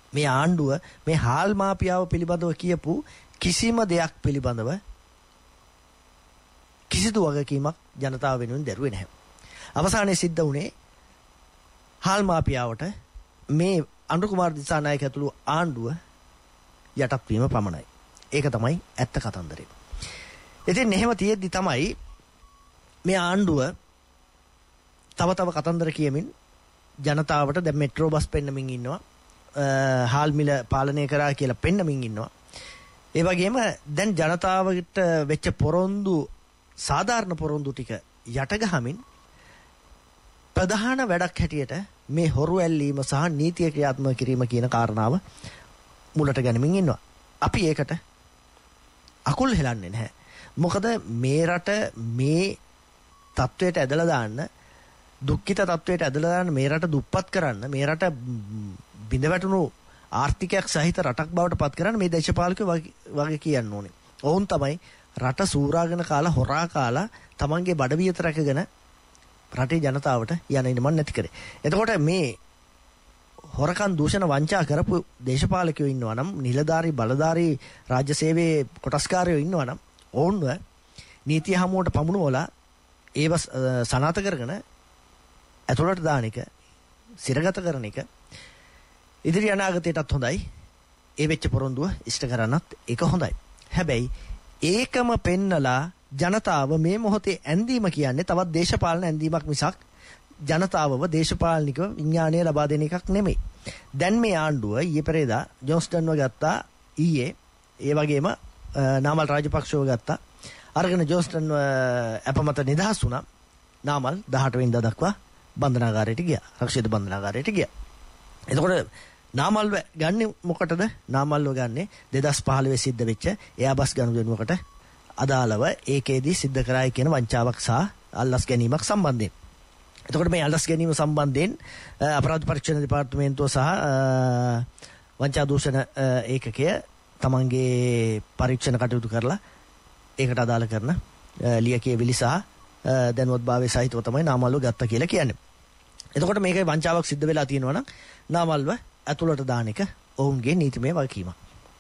මේ ආණ්ඩුව මේ හාල් මාපියාව පිළිබඳව කියපු කිසිම දෙයක් පිළිබඳව කිසිදු වගකීමක් ජනතාව වෙනුවෙන් දැරුවේ නැහැ. අවසානයේ සිද්ධ වුණේ හාල් මාපියාවට මේ අනුර කුමාර දිසානායක ඇතුළු ආණ්ඩුව යටත් වීම පමණයි. ඒක තමයි ඇත්ත කතන්දරේ. ඉතින් එහෙම තියෙද්දි තමයි මේ ආණ්ඩුව තව කතන්දර කියමින් ජනතාවට දැන් මෙට්‍රෝ බස් පෙන්නමින් ඉන්නවා. හාල් මිල පාලනය කරා කියලා පෙන්නමින් ඉන්නවා. ඒ වගේම දැන් ජනතාවට වෙච්ච පොරොන්දු සාධාරණ පොරොන්දු ටික යට ගහමින් ප්‍රධාන වැඩක් හැටියට මේ හොරු ඇල්ලීම සහ නීතිය ක්‍රියාත්මක කිරීම කියන කාරණාව මුලට ගනිමින් ඉන්නවා. අපි ඒකට අකුල් හෙලන්නේ නැහැ. මොකද මේ රට මේ තත්වයට ඇදලා දාන්න, දුක්ඛිත තත්වයට ඇදලා දාන්න, මේ රට දුප්පත් කරන්න, මේ රට බිඳවැටුණු ආර්ථිකයක් සහිත රටක් බවට පත් කරන්න මේ දේශපාලකයෝ වගේ කියන්න ඕනේ. ඔවුන් තමයි රට සූරාගෙන කාලා හොරා කාලා තමන්ගේ බඩවියත රැකගෙන රටේ ජනතාවට යන ඉන්න මන් නැති කරේ. එතකොට මේ හොරකම් දූෂණ වංචා කරපු දේශපාලකයෝ ඉන්නවා නම්, නිලධාරී බලධාරී රාජ්‍ය සේවයේ කොටස්කාරයෝ ඉන්නවා නම් ඔවුන්ව නීතිය හමුවට පමුණුවලා ඒව සනාථ කරගෙන ඇතුළට දාන එක, සිරගත කරන එක ඉදිරි අනාගතයටත් හොඳයි. ඒ වෙච්ච පොරොන්දුව ඉෂ්ට කරන්නත් ඒක හොඳයි. හැබැයි ඒකම පෙන්නලා ජනතාව මේ මොහොතේ ඇන්දීම කියන්නේ තවත් දේශපාලන ඇන්දීමක් මිසක් ජනතාවව දේශපාලනිකව විඥාණය ලබා දෙන එකක් නෙමෙයි. දැන් මේ ආණ්ඩුව ඊයේ පෙරේදා ජොන්ස්ටන්ව ගත්තා. ඊයේ ඒ වගේම නාමල් රාජපක්ෂව ගත්තා. අරගෙන ජොන්ස්ටන්ව අපමත නිදහස් වුණා. නාමල් 18 වෙනිදා දක්වා බන්ධනාගාරයට ගියා. රක්ෂිත බන්ධනාගාරයට ගියා. එතකොට නාමල්ව ගන්නෙ මොකටද? නාමල්ව ගන්නෙ 2015 සිද්ධ වෙච්ච එයාබස් ගනුදෙනුවකට අදාළව ඒකේදී සිද්ධ කරායි කියන වංචාවක් සහ අල්ලස් ගැනීමක් සම්බන්ධයෙන්. එතකොට මේ අල්ලස් ගැනීම සම්බන්ධයෙන් අපරාධ පරීක්ෂණ දෙපාර්තමේන්තුව සහ වංචා දූෂණ ඒකකය තමන්ගේ පරීක්ෂණ කටයුතු කරලා ඒකට අදාළ කරන ලියකියවිලි සහ දැනුවත්භාවයේ සහිතව තමයි නාමල්ව ගත්ත කියලා කියන්නේ. එතකොට මේකේ වංචාවක් සිද්ධ වෙලා තියෙනවා නම් නාමල්ව ඇතුළට දාන එක ඔවුන්ගේ නීතිමය වගකීමක්.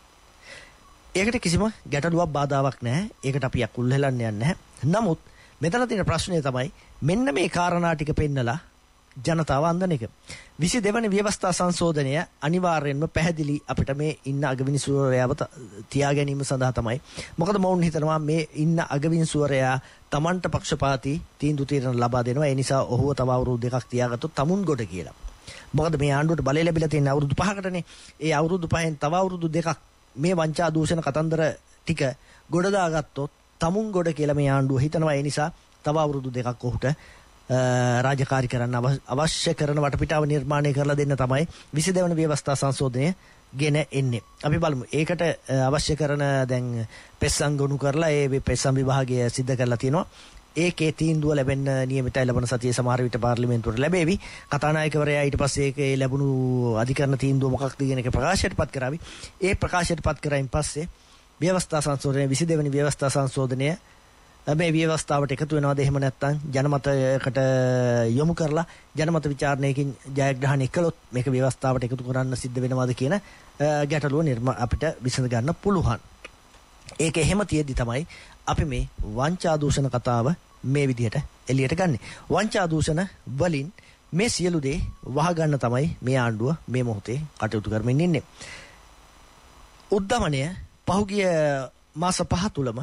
ඒකට කිසිම ගැටලුවක් බාධාවක් නැහැ. ඒකට අපි අකුල් හෙලන්න යන්නේ නැහැ. නමුත් මෙතන තියෙන ප්‍රශ්නේ තමයි මෙන්න මේ කාරණා ටික පෙන්නලා ජනතාව අන්දන එක. 22 වෙනි ව්‍යවස්ථා සංශෝධනය අනිවාර්යෙන්ම පැහැදිලි අපිට මේ ඉන්න අගවිනිසුවරයාව තියා ගැනීම සඳහා තමයි. මොකද මොවුන් හිතනවා මේ ඉන්න අගවිනිසුවරයා Tamanට පක්ෂපාතී තීන්දුව తీරන ලබා දෙනවා. ඒ නිසා ඔහුව තව අවුරුදු 2ක් තියාගත්තොත් tamun ගොඩ කියලා. මොකද මේ ආණ්ඩුවට බලය ලැබිලා තියෙන අවුරුදු 5කටනේ. ඒ අවුරුදු 5න් තව අවුරුදු 2ක් මේ වංචා දූෂණ කතන්දර ටික ගොඩ දාගත්තොත් tamun ගොඩ කියලා මේ ආණ්ඩුව හිතනවා. ඒ නිසා තව අවුරුදු 2ක් ඔහුට රාජකාරී කරන්න අවශ්‍ය කරන වටපිටාව නිර්මාණය කරලා දෙන්න තමයි 22 වෙනි ව්‍යවස්ථා සංශෝධනය ගෙන එන්නේ. අපි බලමු. ඒකට අවශ්‍ය කරන දැන් පෙස්සම් ගොනු කරලා ඒ පෙස්සම් විභාගය සිද්ධ කරලා තිනවා. ඒකේ තීන්දුව ලැබෙන්න නියමිතයි. ලබන සතියේ සමහර විට පාර්ලිමේන්තුවට ලැබෙවි. කතානායකවරයා ඊට පස්සේ ඒකේ ලැබුණු අධිකරණ තීන්දුව මොකක්ද කියන එක ප්‍රකාශයටපත් කරાવી. ඒ ප්‍රකාශයටපත් කරයින් පස්සේ ව්‍යවස්ථා සංශෝධනය 22 වෙනි ව්‍යවස්ථා සංශෝධනය මේ ව්‍යවස්ථාවට එකතු වෙනවද එහෙම නැත්නම් ජනමතයකට යොමු කරලා ජනමත විචාරණයකින් ජයග්‍රහණය කළොත් මේක ව්‍යවස්ථාවට එකතු කරන්න සිද්ධ වෙනවද කියන ගැටලුව අපිට විසඳ ගන්න පුළුවන්. ඒක එහෙම තියෙද්දි තමයි අපි මේ වංචා දූෂණ කතාව මේ විදිහට එළියට ගන්නෙ. වංචා දූෂණ වලින් මේ සියලු දේ වහගන්න තමයි මේ ආණ්ඩුව මේ මොහොතේ කටයුතු කරමින් ඉන්නේ. උද්දමනය පහුගිය මාස 5 තුලම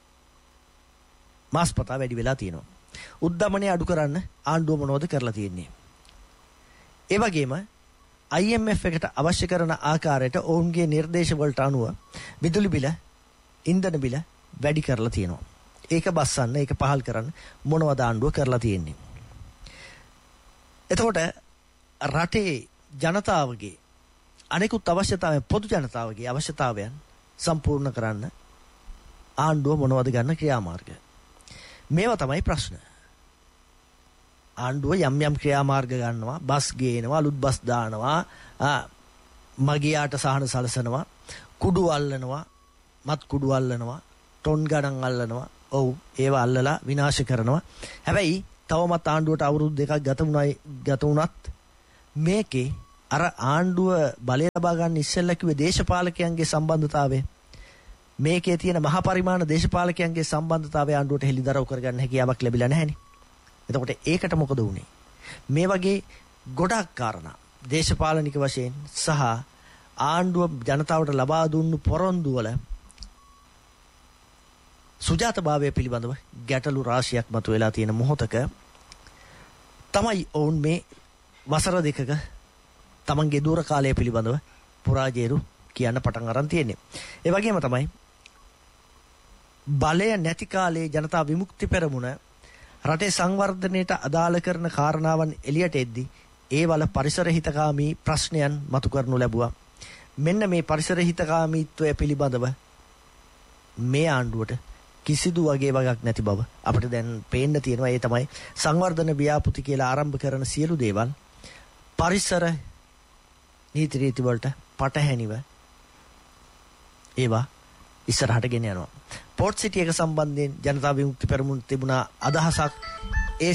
මාස්පතා වැඩි වෙලා තියෙනවා. උද්දමනය අඩු කරන්න ආණ්ඩුව මොනවද කරලා තියෙන්නේ? ඒ වගේම IMF එකට අවශ්‍ය කරන ආකාරයට ඔවුන්ගේ නිර්දේශ වලට අනුව විදුලි බිල, ඉන්ධන බිල වැඩි කරලා තියෙනවා. ඒක බස්සන්න, ඒක පහල් කරන්න මොනවද ආණ්ඩුව කරලා තියෙන්නේ? එතකොට රටේ ජනතාවගේ අනෙකුත් අවශ්‍යතාවයන්, පොදු ජනතාවගේ අවශ්‍යතාවයන් සම්පූර්ණ කරන්න ආණ්ඩුව මොනවද ගන්න ක්‍රියාමාර්ග? මේවා තමයි ප්‍රශ්න. ආණ්ඩුව යම් යම් ක්‍රියාමාර්ග ගන්නවා, බස් ගේනවා, අලුත් බස් දානවා, මගියාට සහන සලසනවා, කුඩු අල්ලනවා, මත් කුඩු අල්ලනවා, ටොන් ගණන් අල්ලනවා. ඔව්, ඒවා අල්ලලා විනාශ කරනවා. හැබැයි තවමත් ආණ්ඩුවට අවුරුදු 2ක් ගත වුණත් මේකේ අර ආණ්ඩුව බලය ලබා ගන්න ඉස්සෙල්ලා කිව්වේ දේශපාලකයන්ගේ සම්බන්ධතාවය. මේකේ තියෙන මහා පරිමාණ දේශපාලකයන්ගේ සම්බන්ධතාවය ආණ්ඩුවට හෙළිදරව් කරගන්න හැකියාවක් ලැබිලා නැහැනේ. එතකොට ඒකට මොකද වුනේ? මේ වගේ ගොඩක් කාරණා දේශපාලනික වශයෙන් සහ ආණ්ඩුව ජනතාවට ලබා දුන්නු පොරොන්දු වල සුජාතභාවය පිළිබඳව ගැටලු රාශියක් මතුවලා තියෙන මොහොතක තමයි ඔවුන් මේ වසර දෙකක තමන්ගේ දූර කාලය පිළිබඳව පුරාජේරු කියන්න පටන් අරන් තියෙන්නේ. ඒ වගේම තමයි බලය නැති කාලේ ජනතා විමුක්ති පෙරමුණ රටේ සංවර්ධනයට අදාළ කරන කාරණාවන් එළියට එද්දී ඒ වල පරිසර හිතකාමී ප්‍රශ්නයන් මතු කරනු ලැබුවා. මෙන්න මේ පරිසර හිතකාමීත්වය පිළිබඳව මේ ආණ්ඩුවට කිසිදු වගේ වගක් නැති බව අපිට දැන් පේන්න තියෙනවා. ඒ තමයි සංවර්ධන ව්‍යාපෘති කියලා ආරම්භ කරන සියලු දේවල් පරිසර නීති රීති වලට පටහැනිව ඒවා ඉස්සරහට ගෙන යනවා. පෝට් සිටි එක සම්බන්ධයෙන් ජනතා විමුක්ති පෙරමුණ තිබුණා අදහසක්. ඒ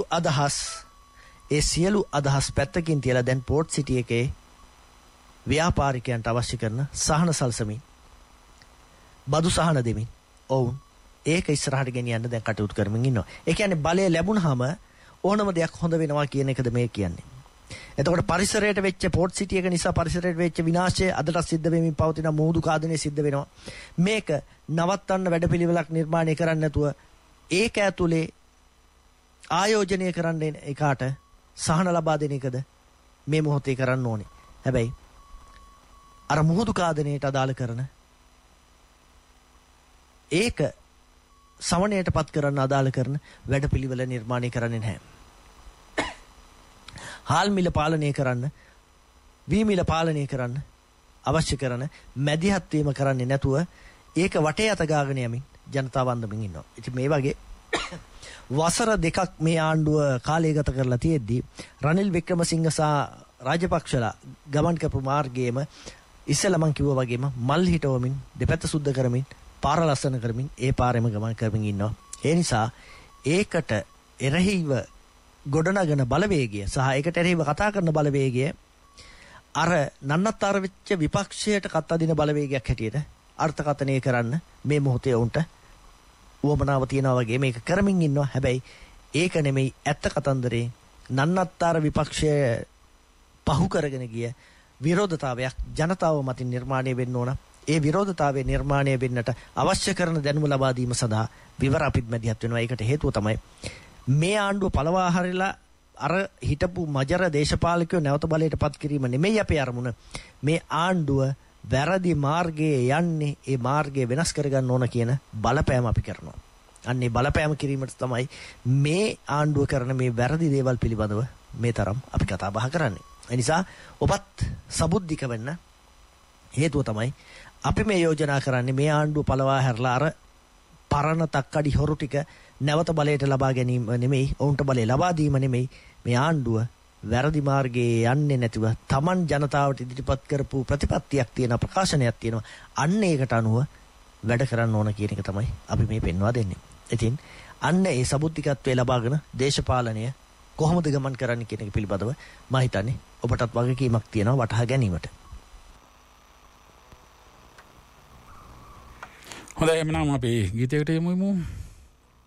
සියලු අදහස් පැත්තකින් තියලා දැන් පෝට් සිටි එකේ ව්‍යාපාරිකයන්ට අවශ්‍ය කරන සහන සල්සමින් බදු සහන දෙමින් ඔවුන් ඒක ඉස්සරහට ගෙනියන්න දැන් කටයුතු කරමින් ඉන්නවා. ඒ කියන්නේ බලය ලැබුණාම ඕනම දෙයක් හොඳ වෙනවා කියන එකද මේ කියන්නේ. එතකොට පරිසරයට වෙච්ච පෝට් සිටි එක නිසා පරිසරයට වෙච්ච විනාශය අදට සිද්ධ වෙමින් පවතින මුහුදු කාදනය සිද්ධ වෙනවා. මේක නවත්තන්න වැඩපිළිවෙලක් නිර්මාණය කරන්න නැතුව ඒක ඇතුලේ ආයෝජනය කරන්න එකාට සහන ලබා දෙන එකද මේ මොහොතේ කරන්න ඕනේ. හැබැයි අර මුහුදු කාදනයට අදාළ කරන ඒක සමනයටපත් කරන්න අදාළ කරන වැඩපිළිවෙල නිර්මාණය කරන්නේ නැහැ. හාල් මිල පාලනය කරන්න, වී මිල පාලනය කරන්න අවශ්‍ය කරන මැදිහත් වීම කරන්නේ නැතුව ඒක වටේ අත ගාගෙන යමින් ජනතාව අන්දමින් ඉන්නවා. ඉතින් මේ වගේ වසර දෙකක් මේ ආණ්ඩුව කාලය ගත කරලා තියෙද්දී රනිල් වික්‍රමසිංහ සහ රාජපක්ෂලා ගමන් කරපු මාර්ගයේම ඉස්සෙල්ලා මං කිව්වා වගේම මල් හිටවමින් දෙපැත්ත සුද්ධ කරමින් පාර ලස්සන කරමින් ඒ පාරෙම ගමන් කරමින් ඉන්නවා. ඒ නිසා ඒකට එරෙහිව ගොඩනගන බලවේගය සහ ඒකට එරෙහිව කතා කරන බලවේගය අර නන්නත්තර වෙච්ච විපක්ෂයට කත් අදින බලවේගයක් හැටියට අර්ථකථනය කරන්න මේ මොහොතේ උන්ට උවමනාව තියනවා වගේ මේක කරමින් ඉන්නවා. හැබැයි ඒක නෙමෙයි ඇත්ත කතන්දරේ. නන්නත්තර විපක්ෂය පහු කරගෙන ගිය විරෝධතාවයක් ජනතාව මතින් නිර්මාණය වෙන්න ඕන. ඒ විරෝධතාවයේ නිර්මාණය වෙන්නට අවශ්‍ය කරන දැනුම ලබා දීම සඳහා විවර අපිත් මැදිහත් වෙනවා. ඒකට හේතුව තමයි මේ ආණ්ඩුව පළවා හරිලා අර හිටපු මජර දේශපාලකයෝ නැවත බලයට පත් කිරීම නෙමෙයි අපේ අරමුණ. මේ ආණ්ඩුව වැරදි මාර්ගයේ යන්නේ ඒ මාර්ගය වෙනස් කරගන්න ඕන කියන බලපෑම අපි කරනවා. අන්නේ බලපෑම කිරීමට තමයි මේ ආණ්ඩුව කරන මේ වැරදි දේවල් පිළිබඳව මේ තරම් අපි කතා බහ කරන්නේ. ඒ නිසා ඔබත් සබුද්ධික වෙන්න හේතුව තමයි අපි මේ යෝජනා කරන්නේ මේ ආණ්ඩුව පළවා හැරලා අර පරණ තක්කඩි හොරු ටික නැවත බලයට ලබා ගැනීම නෙමෙයි, ඔවුන්ට බලය ලබා දීම නෙමෙයි. මේ ආණ්ඩුව වැරදි මාර්ගයේ යන්නේ නැතිව Taman ජනතාවට ඉදිරිපත් කරපු ප්‍රතිපත්තියක් තියෙනවා, ප්‍රකාශනයක් තියෙනවා. අන්න ඒකට අනුව වැඩ කරන්න ඕන කියන එක තමයි අපි මේ පෙන්වා දෙන්නේ. ඉතින් අන්න ඒ සබුද්ධිකත්වයේ ලබාගෙන දේශපාලනය කොහොමද ගමන් කරන්නේ කියන එක පිළිබඳව මම හිතන්නේ ඔබටත් වගකීමක් තියෙනවා වටහා ගැනීමට. හොඳයි එමනම් අපි ගීතයකට යමු.